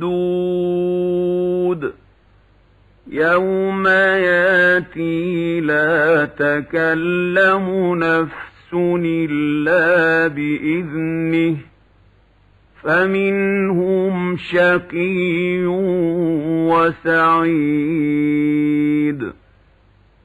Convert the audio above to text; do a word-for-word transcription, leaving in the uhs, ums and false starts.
دود يوم ياتي لا تكلم نفس إلا بإذنه فمنهم شقي وسعيد